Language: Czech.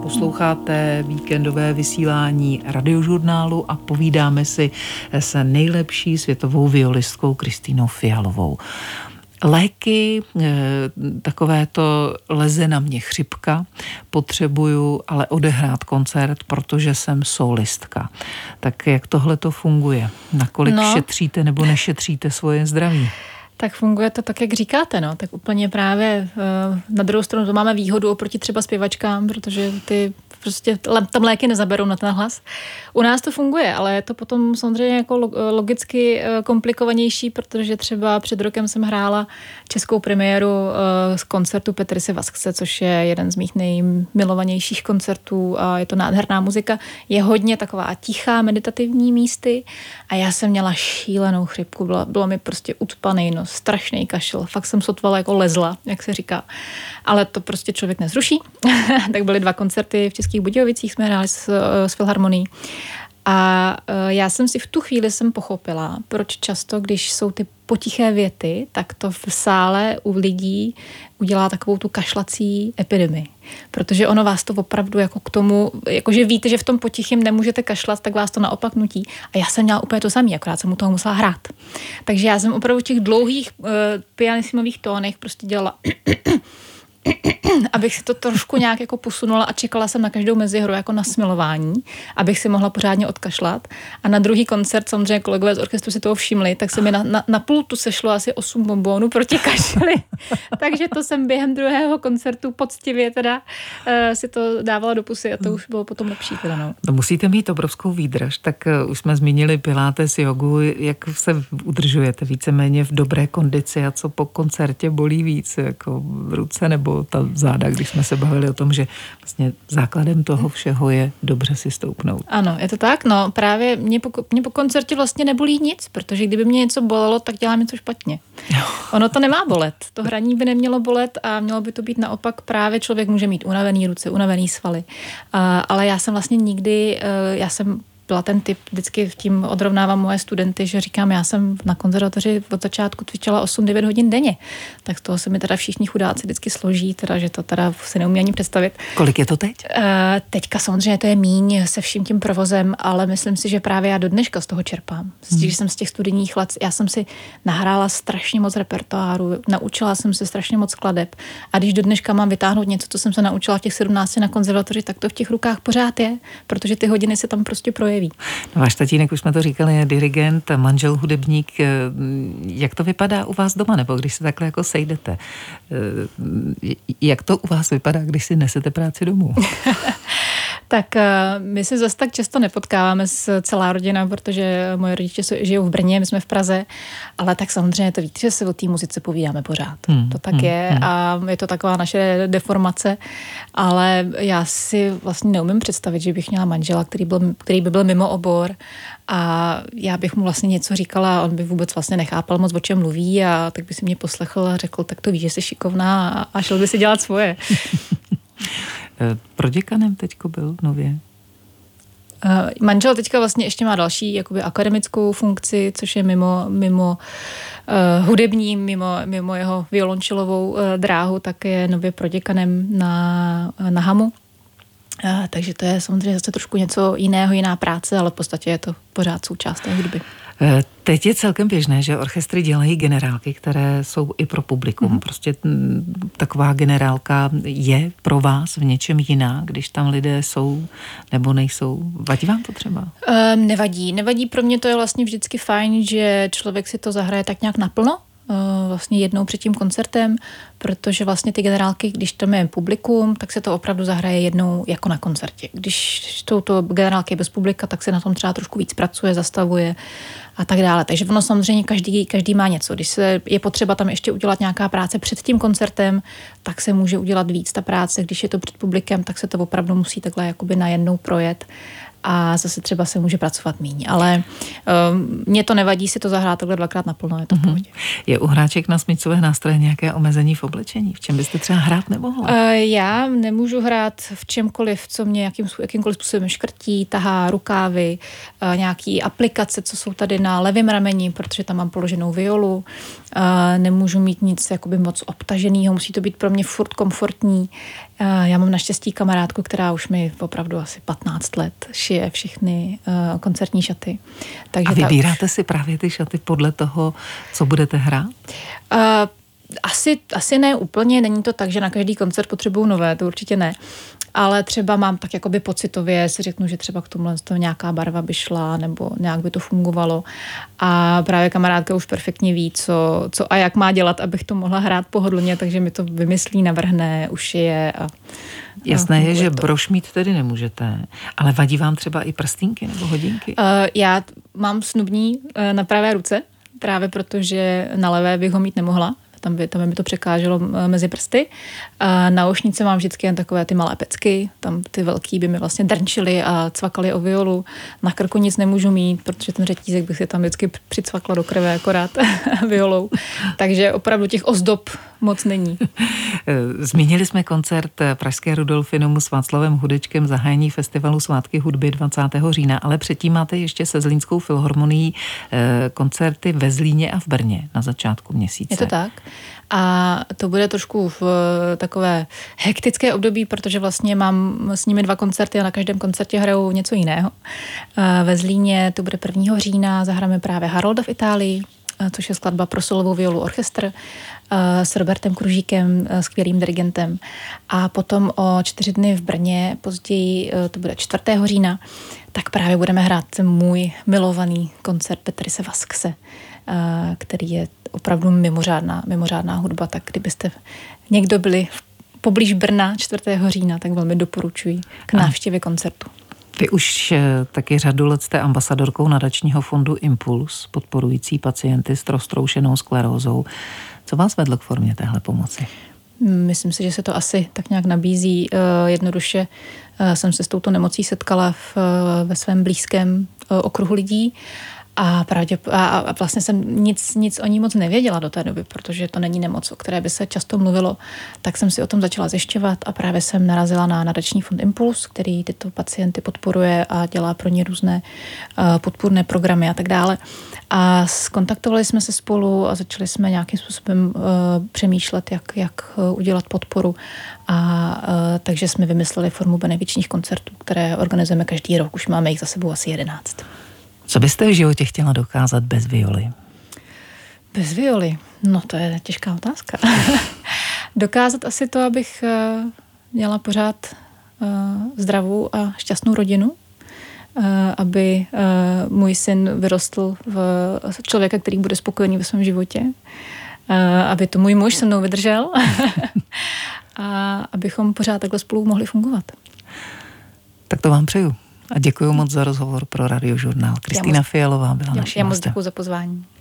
Posloucháte víkendové vysílání Radiožurnálu a povídáme si s nejlepší světovou violistkou Kristýnou Fialovou. Léky, takové to leze na mě chřipka, potřebuju ale odehrát koncert, protože jsem solistka. Tak jak tohle to funguje? Nakolik šetříte nebo nešetříte svoje zdraví? Tak funguje to tak, jak říkáte, no. Tak úplně právě na druhou stranu to máme výhodu oproti třeba zpěvačkám, protože ty prostě tam léky nezaberou na ten hlas. U nás to funguje, ale je to potom samozřejmě jako logicky komplikovanější, protože třeba před rokem jsem hrála českou premiéru z koncertu Petrise Vaskse, což je jeden z mých nejmilovanějších koncertů a je to nádherná muzika. Je hodně taková tichá, meditativní místy a já jsem měla šílenou chřipku, bylo mi prostě ucpaný nos, strašný kašel, fakt jsem sotvala jako lezla, jak se říká. Ale to prostě člověk nezruší. Tak byly 2 koncerty v Českých Budějovicích, jsme hráli s Filharmonií. A já jsem si v tu chvíli pochopila, proč často, když jsou ty potiché věty, tak to v sále u lidí udělá takovou tu kašlací epidemii. Protože ono vás to opravdu jako k tomu, jakože víte, že v tom potichém nemůžete kašlat, tak vás to naopak nutí. A já jsem měla úplně to samé, akorát jsem u toho musela hrát. Takže já jsem opravdu v těch dlouhých pianisimových tónech prostě dělala abych si to trošku nějak jako posunula a čekala jsem na každou mezihru jako na smilování, abych si mohla pořádně odkašlat. A na druhý koncert samozřejmě kolegové z orchestru si toho všimli, tak se mi na pultu sešlo asi 8 bombónů proti kašli. Takže to jsem během druhého koncertu poctivě teda si to dávala do pusy a to už bylo potom lepší. Teda, no. No, musíte mít obrovskou výdrž, tak už jsme zmínili pilates, jogu, jak se udržujete víceméně v dobré kondici a co po koncertě bolí víc, jako v ruce nebo ta záda, když jsme se bavili o tom, že vlastně základem toho všeho je dobře si stoupnout. Ano, je to tak, no právě mě po koncertě vlastně nebolí nic, protože kdyby mě něco bolelo, tak dělám něco špatně. Ono to nemá bolet, to hraní by nemělo bolet a mělo by to být naopak právě člověk může mít unavený ruce, unavený svaly. Ale já jsem vlastně nikdy, byla ten typ, vždycky tím odrovnávám moje studenty, že říkám, já jsem na konzervatoři od začátku cvičila 8-9 hodin denně. Tak z toho se mi teda všichni chudáci vždycky složí, teda, že to teda si neumí ani představit. Kolik je to teď? Teďka samozřejmě to je míň se vším tím provozem, ale myslím si, že právě já do dneška z toho čerpám. Že jsem z těch studijních let, já jsem si nahrála strašně moc repertoáru, naučila jsem se strašně moc skladeb a když do dneška mám vytáhnout něco, co jsem se naučila v těch 17 na konzervatoři, tak to v těch rukách pořád je, protože ty hodiny se tam prostě projeví. No, váš tatínek, už jsme to říkali, je dirigent, manžel hudebník. Jak to vypadá u vás doma, nebo když se takhle jako sejdete? Jak to u vás vypadá, když si nesete práci domů? Tak my se zase tak často nepotkáváme s celá rodina, protože moje rodiče žijou v Brně, my jsme v Praze, ale tak samozřejmě to víte, že se o té muzice povídáme pořád. To tak je a je to taková naše deformace, ale já si vlastně neumím představit, že bych měla manžela, který by byl mimo obor a já bych mu vlastně něco říkala a on by vůbec vlastně nechápal moc, o čem mluví a tak by si mě poslechl a řekl, tak to víš, že jsi šikovná a šel by si dělat svoje. Proděkanem teďko byl nově? Manžel teďka vlastně ještě má další jakoby akademickou funkci, což je mimo hudební, mimo jeho violončelovou dráhu, tak je nově proděkanem na Hamu. Takže to je samozřejmě zase trošku něco jiného, jiná práce, ale v podstatě je to pořád součást té hudby. Teď je celkem běžné, že orchestry dělají generálky, které jsou i pro publikum. Prostě taková generálka je pro vás v něčem jiná, když tam lidé jsou nebo nejsou. Vadí vám to třeba? Nevadí. Pro mě to je vlastně vždycky fajn, že člověk si to zahraje tak nějak naplno. Vlastně jednou před tím koncertem, protože vlastně ty generálky, když tam je publikum, tak se to opravdu zahraje jednou jako na koncertě. Když jsou to generálky bez publika, tak se na tom třeba trošku víc pracuje, zastavuje a tak dále. Takže ono samozřejmě každý má něco. Když je potřeba tam ještě udělat nějaká práce před tím koncertem, tak se může udělat víc ta práce. Když je to před publikem, tak se to opravdu musí takhle jakoby najednou projet. A zase třeba se může pracovat míň. Ale mně to nevadí si to zahrát takhle 2krát naplno, je to v pohodě. Je u hráček na smyčcové nástroje nějaké omezení v oblečení? V čem byste třeba hrát nemohla? Já nemůžu hrát v čemkoliv, co mě jakýmkoliv způsobem škrtí, tahá rukávy, nějaký aplikace, co jsou tady na levém rameni, protože tam mám položenou violu. Nemůžu mít nic jakoby moc obtaženého, musí to být pro mě furt komfortní. Já mám naštěstí kamarádku, která už mi opravdu asi 15 let šije všechny koncertní šaty. Takže a vybíráte si právě ty šaty podle toho, co budete hrát? Asi ne úplně, není to tak, že na každý koncert potřebuju nové, to určitě ne. Ale třeba mám tak jakoby pocitově, si řeknu, že třeba k tomu nějaká barva by šla, nebo nějak by to fungovalo. A právě kamarádka už perfektně ví, co a jak má dělat, abych to mohla hrát pohodlně, takže mi to vymyslí, navrhne, ušije. Jasné je, že brož mít tedy nemůžete, ale vadí vám třeba i prstínky nebo hodinky? Já mám snubní na pravé ruce, právě protože na levé bych ho mít nemohla. Tam by mi to překáželo mezi prsty. A na ošnice mám vždycky jen takové ty malé pecky, tam ty velký by mi vlastně drnčily a cvakaly o violu. Na krku nic nemůžu mít, protože ten řetízek bych si tam vždycky přicvakla do krve akorát violou. Takže opravdu těch ozdob moc není. Zmínili jsme koncert pražské Rudolfinumu s Václavem Hudečkem, zahájení festivalu Svátky hudby 20. října, ale předtím máte ještě se Zlínskou filharmonií koncerty ve Zlíně a v Brně na začátku měsíce. Je to tak. A to bude trošku v takové hektické období, protože vlastně mám s nimi 2 koncerty a na každém koncertě hrajou něco jiného. Ve Zlíně to bude 1. října, zahráme právě Harolda v Itálii, což je skladba pro solovou violu orchestr s Robertem Kružíkem, skvělým dirigentem. A potom o 4 dny v Brně, později to bude 4. října, tak právě budeme hrát můj milovaný koncert Petrise Vaskse, který je opravdu mimořádná hudba, tak kdybyste někdo byli poblíž Brna 4. října, tak velmi doporučuji k návštěvě koncertu. Vy už taky řadu let jste ambasadorkou nadačního fondu Impuls, podporující pacienty s roztroušenou sklerózou. Co vás vedlo k formě téhle pomoci? Myslím si, že se to asi tak nějak nabízí. Jednoduše jsem se s touto nemocí setkala ve svém blízkém okruhu lidí. A vlastně jsem nic o ní moc nevěděla do té doby, protože to není nemoc, o které by se často mluvilo. Tak jsem si o tom začala zjišťovat a právě jsem narazila na nadační fond Impuls, který tyto pacienty podporuje a dělá pro ně různé podpůrné programy a tak dále. A skontaktovali jsme se spolu a začali jsme nějakým způsobem přemýšlet, jak udělat podporu. Takže jsme vymysleli formu benefičních koncertů, které organizujeme každý rok. Už máme jich za sebou asi 11. Co byste v životě chtěla dokázat bez violy? Bez violy? No to je těžká otázka. Dokázat asi to, abych měla pořád zdravou a šťastnou rodinu, aby můj syn vyrostl v člověka, který bude spokojený ve svém životě, aby to můj muž se mnou vydržel a abychom pořád takhle spolu mohli fungovat. Tak to vám přeju. A děkuji moc za rozhovor pro Radiožurnál. Kristýna Fialová byla naším hostem. Já moc děkuji za pozvání.